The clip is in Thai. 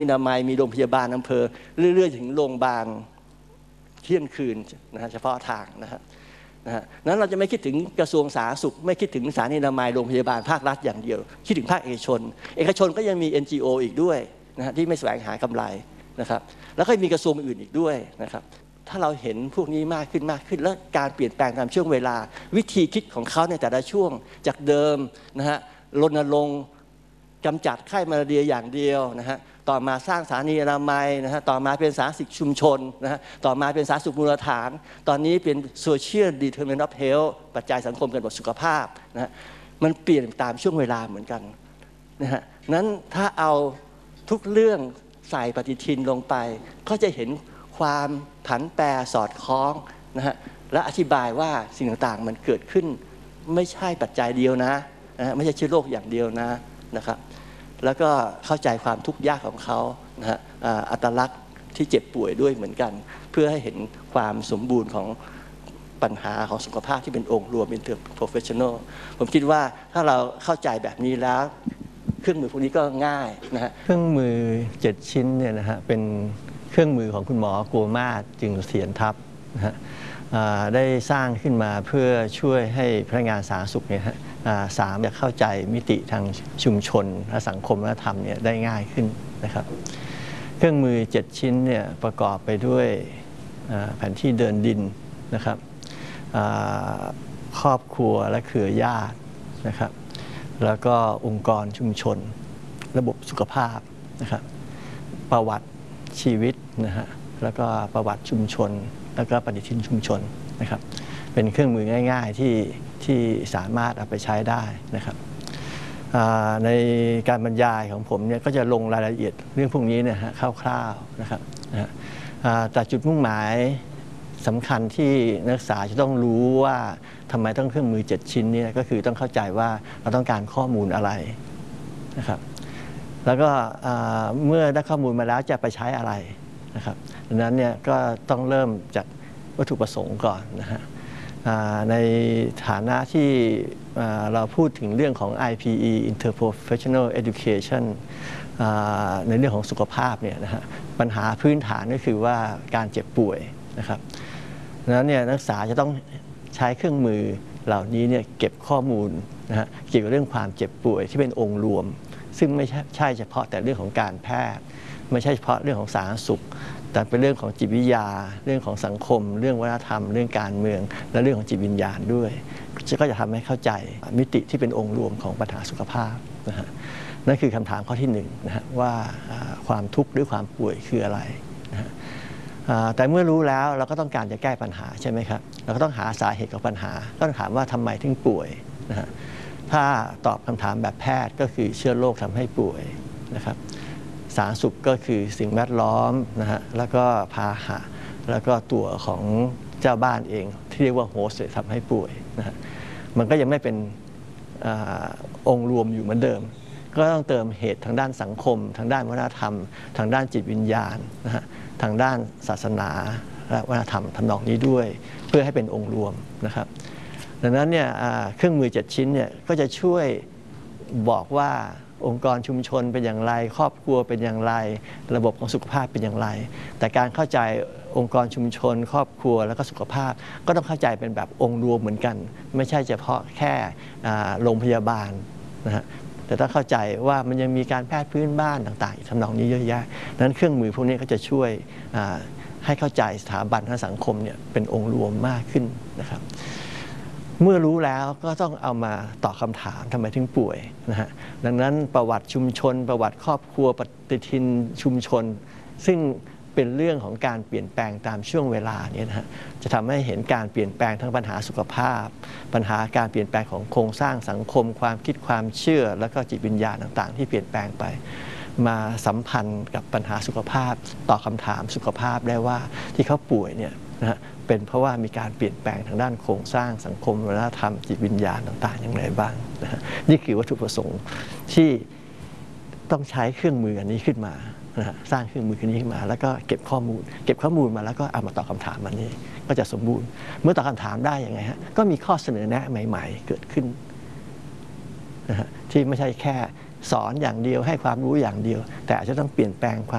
อนามัยมีโรงพยาบาลอำเภอเรื่อยๆถึงโรงพยาบาลเที่ยงคืนนะฮะเฉพาะทางนะฮะนั้นเราจะไม่คิดถึงกระทรวงสาธารณสุขไม่คิดถึงสถานีอนามัยโรงพยาบาลภาครัฐอย่างเดียวคิดถึงภาคเอกชนก็ยังมี NGO อีกด้วยนะฮะที่ไม่แสวงหากำไรนะครับแล้วก็มีกระทรวงอื่นอีกด้วยนะครับถ้าเราเห็นพวกนี้มากขึ้นแล้วการเปลี่ยนแปลงตามช่วงเวลาวิธีคิดของเขาในแต่ละช่วงจากเดิมนะฮะรณรงค์กำจัดไข้มาลาเรียอย่างเดียวนะฮะต่อมาสร้างสถานีอนามัยนะฮะต่อมาเป็นสาธารณสุขชุมชนนะฮะต่อมาเป็นสาธารณสุขมูลฐานตอนนี้เป็น social determinant of health ปัจจัยสังคมกำหนดสุขภาพนะฮะมันเปลี่ยนตามช่วงเวลาเหมือนกันนะฮะนั้นถ้าเอาทุกเรื่องใส่ปฏิทินลงไปก็จะเห็นความผันแปรสอดคล้องนะฮะและอธิบายว่าสิ่งต่างๆมันเกิดขึ้นไม่ใช่ปัจจัยเดียวนะไม่ใช่เชื้อโรคอย่างเดียวนะครับแล้วก็เข้าใจความทุกข์ยากของเขานะฮะอัตลักษณ์ที่เจ็บป่วยด้วยเหมือนกันเพื่อให้เห็นความสมบูรณ์ของปัญหาของสุขภาพที่เป็นองค์รวม interprofessional ผมคิดว่าถ้าเราเข้าใจแบบนี้แล้วเครื่องมือพวกนี้ก็ง่ายนะฮะเครื่องมือ7ชิ้นเนี่ยนะฮะเป็นเครื่องมือของคุณหมอโกมาศจึงเสียรทัพนะฮะได้สร้างขึ้นมาเพื่อช่วยให้พนักงานสาธารณสุขเนี่ยสามารถเข้าใจมิติทางชุมชนและสังคมและธรรมเนี่ยได้ง่ายขึ้นนะครับเครื่องมือ7ชิ้นเนี่ยประกอบไปด้วยแผนที่เดินดินนะครับครอบครัวและเครือญาตินะครับแล้วก็องค์กรชุมชนระบบสุขภาพนะครับประวัติชีวิตนะฮะแล้วก็ประวัติชุมชนแล้วก็ปฏิทินชุมชนนะครับเป็นเครื่องมือง่ายๆที่สามารถเอาไปใช้ได้นะครับในการบรรยายของผมเนี่ยก็จะลงรายละเอียดเรื่องพวกนี้เนี่ยฮะคร่าวๆนะครับแต่จุดมุ่งหมายสำคัญที่นักศึกษาจะต้องรู้ว่าทำไมต้องเครื่องมือ7ชิ้นนี้ก็คือต้องเข้าใจว่าเราต้องการข้อมูลอะไรนะครับแล้วก็เมื่อได้ข้อมูลมาแล้วจะไปใช้อะไรนะครับดังนั้นเนี่ยก็ต้องเริ่มจากวัตถุประสงค์ก่อนนะฮะในฐานะที่เราพูดถึงเรื่องของ IPE Interprofessional Education ในเรื่องของสุขภาพเนี่ยนะฮะปัญหาพื้นฐานก็คือว่าการเจ็บป่วยนะครับดังนั้นเนี่ยนักศึกษาจะต้องใช้เครื่องมือเหล่านี้เนี่ยเก็บข้อมูลนะฮะเกี่ยวกับเรื่องความเจ็บป่วยที่เป็นองค์รวมซึ่งไม่ใช่เฉพาะแต่เรื่องของการแพทย์ไม่ใช่เฉพาะเรื่องของสาธารณสุขแต่เป็นเรื่องของจิตวิทยาเรื่องของสังคมเรื่องวัฒนธรรมเรื่องการเมืองและเรื่องของจิตวิญญาณด้วยก็จะทำให้เข้าใจมิติที่เป็นองค์รวมของปัญหาสุขภาพนะฮะนั่นคือคำถามข้อที่1นะฮะว่าความทุกข์หรือความป่วยคืออะไรนะฮะแต่เมื่อรู้แล้วเราก็ต้องการจะแก้ปัญหาใช่ไหมครับเราก็ต้องหาสาเหตุของปัญหาก็ต้องถามว่าทำไมถึงป่วยนะฮะถ้าตอบคำถามแบบแพทย์ก็คือเชื้อโรคทำให้ป่วยนะครับสาธารณสุขก็คือสิ่งแวดล้อมนะฮะแล้วก็พาหะแล้วก็ตัวของเจ้าบ้านเองที่เรียกว่าโฮสต์ทำให้ป่วยนะฮะมันก็ยังไม่เป็นองค์รวมอยู่เหมือนเดิมก็ต้องเติมเหตุทางด้านสังคมทางด้านวัฒนธรรมทางด้านจิตวิญญาณนะฮะทางด้านศาสนาและวัฒนธรรมทำนองนี้ด้วยเพื่อให้เป็นองค์รวมนะครับดังนั้นเนี่ยเครื่องมือ7ชิ้นเนี่ยก็จะช่วยบอกว่าองค์กรชุมชนเป็นอย่างไรครอบครัวเป็นอย่างไรระบบของสุขภาพเป็นอย่างไรแต่การเข้าใจองค์กรชุมชนครอบครัวแล้วก็สุขภาพก็ต้องเข้าใจเป็นแบบองค์รวมเหมือนกันไม่ใช่เฉพาะแค่โรงพยาบาลนะฮะแต่ต้องเข้าใจว่ามันยังมีการแพทย์พื้นบ้านต่างๆทำนองนี้เยอะแยะนั้นเครื่องมือพวกนี้ก็จะช่วยให้เข้าใจสถาบันทางสังคมเนี่ยเป็นองค์รวมมากขึ้นนะครับเมื่อรู้แล้วก็ต้องเอามาตอบคำถามทำไมถึงป่วยนะฮะดังนั้นประวัติชุมชนประวัติครอบครัวปฏิทินชุมชนซึ่งเป็นเรื่องของการเปลี่ยนแปลงตามช่วงเวลาเนี่ยนะฮะจะทำให้เห็นการเปลี่ยนแปลงทั้งปัญหาสุขภาพปัญหาการเปลี่ยนแปลงของโครงสร้างสังคมความคิดความเชื่อแล้วก็จิตวิญญาณต่างๆที่เปลี่ยนแปลงไปมาสัมพันธ์กับปัญหาสุขภาพตอบคำถามสุขภาพได้ว่าที่เขาป่วยเนี่ยนะฮะเป็นเพราะว่ามีการเปลี่ยนแปลงทางด้านโครงสร้างสังคมวัฒนธรรมจิตวิญญาณต่างๆอย่างไรบ้างนะฮะนี่คือวัตถุประสงค์ที่ต้องใช้เครื่องมืออันนี้ขึ้นมานะฮะสร้างเครื่องมือนี้ขึ้นมาแล้วก็เก็บข้อมูลมาแล้วก็เอามาตอบคำถามมันนี้ก็จะสมบูรณ์เมื่อตอบคำถามได้ยังไงฮะก็มีข้อเสนอแนะใหม่ๆเกิดขึ้นนะฮะที่ไม่ใช่แค่สอนอย่างเดียวให้ความรู้อย่างเดียวแต่อาจจะต้องเปลี่ยนแปลงความ